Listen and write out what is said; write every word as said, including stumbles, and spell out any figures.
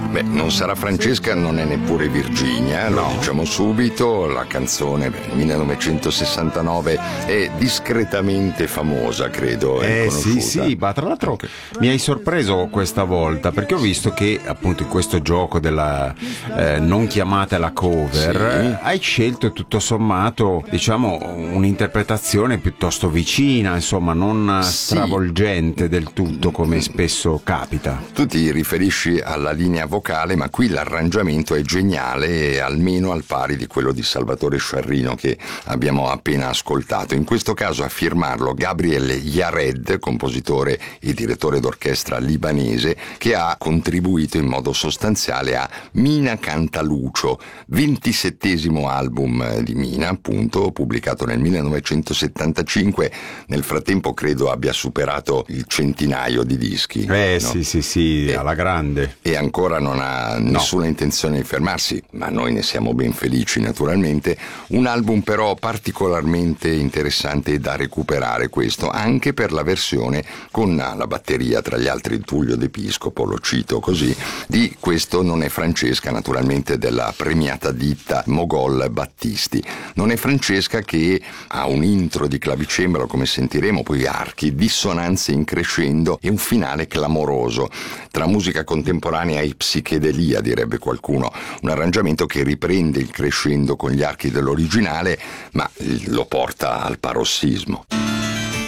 Beh, non sarà Francesca, non è neppure Virginia, lo No. diciamo subito. La canzone, beh, millenovecentosessantanove, è discretamente famosa, credo. È Eh sì, conosciuta. sì, ma tra l'altro mi hai sorpreso questa volta, perché ho visto che appunto in questo gioco della eh, non chiamatela cover, Sì. hai scelto tutto sommato, diciamo, un'interpretazione piuttosto vicina, insomma, non Sì. stravolgente del tutto come spesso capita. Tu ti riferisci alla linea vocale, ma qui l'arrangiamento è geniale, almeno al pari di quello di Salvatore Sciarrino che abbiamo appena ascoltato. In questo caso a firmarlo Gabriel Yared, compositore e direttore d'orchestra libanese, che ha contribuito in modo sostanziale a Mina Cantalucio, ventisettesimo album di Mina, appunto, pubblicato nel millenovecentosettantacinque. Nel frattempo credo abbia superato il centinaio di dischi. Eh no? sì, sì, sì, E- alla grande. E ancora non ha nessuna intenzione di fermarsi, ma noi ne siamo ben felici naturalmente. Un album però particolarmente interessante e da recuperare, questo, anche per la versione con la batteria, tra gli altri Tullio D'Episcopo, lo cito così, di Questo non è Francesca, naturalmente della premiata ditta Mogol Battisti. Non è Francesca che ha un intro di clavicembalo, come sentiremo, poi archi, dissonanze in crescendo e un finale clamoroso, tra musica contemporanea e psichedelia, direbbe qualcuno. Un arrangiamento che riprende il crescendo con gli archi dell'originale, ma lo porta al parossismo.